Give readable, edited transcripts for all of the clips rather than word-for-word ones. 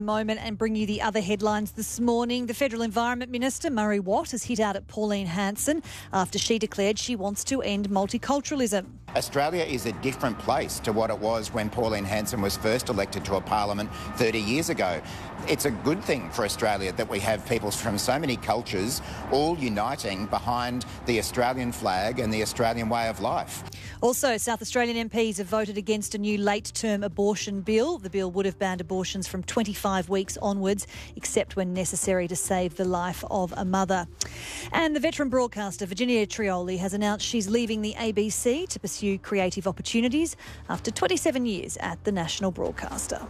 Moment and bring you the other headlines this morning. The Federal Environment Minister, Murray Watt, has hit out at Pauline Hanson after she declared she wants to end multiculturalism. Australia is a different place to what it was when Pauline Hanson was first elected to a parliament 30 years ago. It's a good thing for Australia that we have people from so many cultures all uniting behind the Australian flag and the Australian way of life. Also, South Australian MPs have voted against a new late-term abortion bill. The bill would have banned abortions from 25 weeks onwards, except when necessary to save the life of a mother. And the veteran broadcaster Virginia Trioli has announced she's leaving the ABC to pursue creative opportunities after 27 years at the national broadcaster.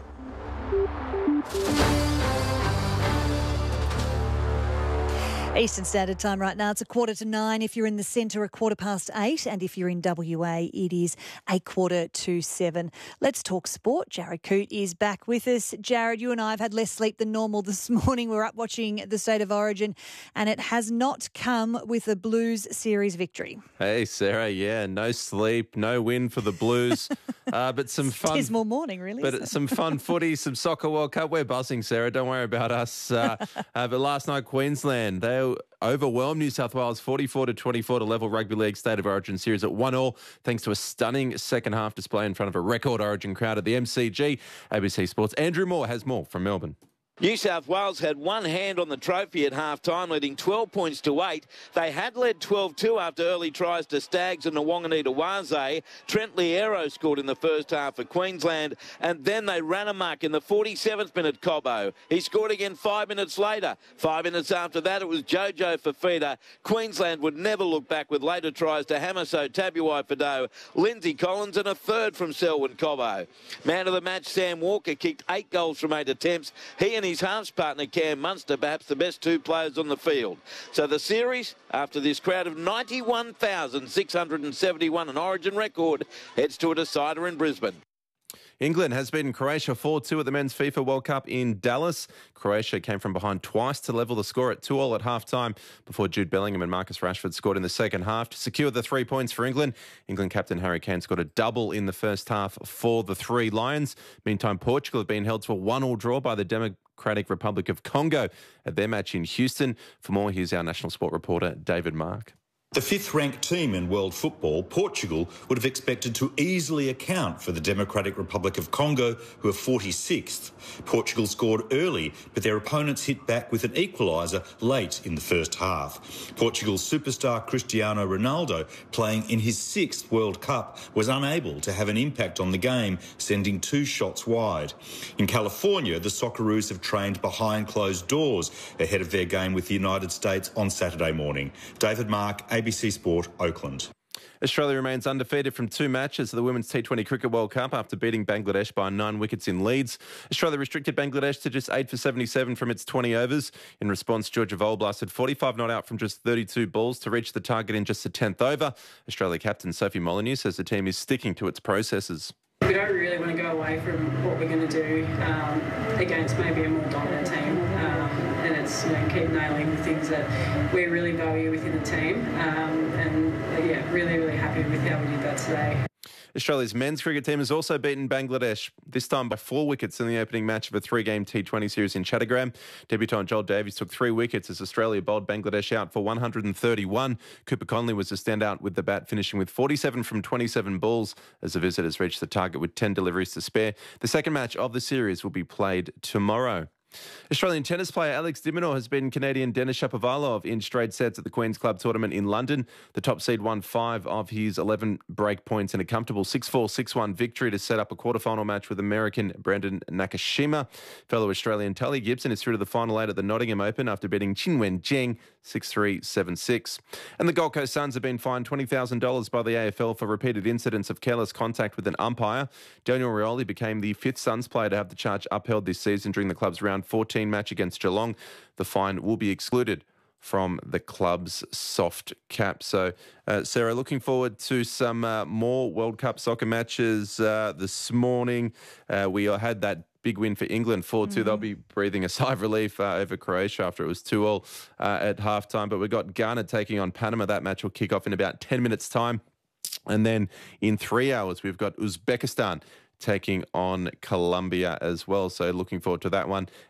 Eastern Standard Time right now, it's 8:45. If you're in the centre, 8:15. And if you're in WA, it is 6:45. Let's talk sport. Jared Coote is back with us. Jared, you and I have had less sleep than normal this morning. We're up watching the State of Origin, and it has not come with a Blues series victory. Hey, Sarah, yeah, no sleep, no win for the Blues, but some fun. Dismal morning, really. But some fun footy, some Soccer World Cup. We're buzzing, Sarah. Don't worry about us. But last night, Queensland, they overwhelmed New South Wales 44-24 to level Rugby League State of Origin series at 1-1, thanks to a stunning second half display in front of a record Origin crowd at the MCG. ABC Sports' Andrew Moore has more from Melbourne. New South Wales had one hand on the trophy at half-time, leading 12 points to 8. They had led 12-2 after early tries to Staggs and Nwangani-Tawaze. Trent Liero scored in the first half for Queensland, and then they ran amok in the 47th minute, Cobbo. He scored again 5 minutes later. 5 minutes after that, it was Jojo Fafita. Queensland would never look back with later tries to Hamiso Tabuai-Fidow, Lindsay Collins, and a third from Selwyn Cobbo. Man of the match, Sam Walker, kicked 8 goals from 8 attempts. He and his halves partner Cam Munster, perhaps the best two players on the field. So the series, after this crowd of 91,671, an Origin record, heads to a decider in Brisbane. England has beaten Croatia 4-2 at the Men's FIFA World Cup in Dallas. Croatia came from behind twice to level the score at 2-2 at half-time before Jude Bellingham and Marcus Rashford scored in the second half to secure the 3 points for England. England captain Harry Kane scored a double in the first half for the Three Lions. Meantime, Portugal have been held to a 1-1 draw by the Democratic Republic of Congo at their match in Houston. For more, here's our national sport reporter, David Mark. The fifth-ranked team in world football, Portugal, would have expected to easily account for the Democratic Republic of Congo, who are 46th. Portugal scored early, but their opponents hit back with an equaliser late in the first half. Portugal's superstar Cristiano Ronaldo, playing in his 6th World Cup, was unable to have an impact on the game, sending 2 shots wide. In California, the Socceroos have trained behind closed doors ahead of their game with the United States on Saturday morning. David Mark, ABC Sport, Oakland. Australia remains undefeated from 2 matches of the Women's T20 Cricket World Cup after beating Bangladesh by 9 wickets in Leeds. Australia restricted Bangladesh to just 8 for 77 from its 20 overs. In response, Georgia Vole blasted 45 not out from just 32 balls to reach the target in just the 10th over. Australia captain Sophie Molyneux says the team is sticking to its processes. We don't really want to go away from what we're going to do against maybe a more dominant team, and it's keep nailing the things that we really value within the team, really happy with how we did that today. Australia's men's cricket team has also beaten Bangladesh, this time by 4 wickets in the opening match of a 3-game T20 series in Chattogram. Debutant Joel Davies took 3 wickets as Australia bowled Bangladesh out for 131. Cooper Conley was a standout with the bat, finishing with 47 from 27 balls as the visitors reached the target with 10 deliveries to spare. The second match of the series will be played tomorrow. Australian tennis player Alex de Minaur has beaten Canadian Denis Shapovalov in straight sets at the Queen's Club tournament in London. The top seed won 5 of his 11 break points in a comfortable 6-4, 6-1 victory to set up a quarterfinal match with American Brandon Nakashima. Fellow Australian Tully Gibson is through to the final 8 at the Nottingham Open after beating Qinwen Zheng 6-3, 7-6. And the Gold Coast Suns have been fined $20,000 by the AFL for repeated incidents of careless contact with an umpire. Daniel Rioli became the 5th Suns player to have the charge upheld this season during the club's round 14 match against Geelong. The fine will be excluded from the club's soft cap. So, Sarah, looking forward to some more World Cup soccer matches this morning. We had that big win for England, 4-2. They'll be breathing a sigh of relief over Croatia after it was 2-2 at halftime. But we've got Ghana taking on Panama. That match will kick off in about 10 minutes' time. And then in 3 hours, we've got Uzbekistan taking on Colombia as well. So looking forward to that one.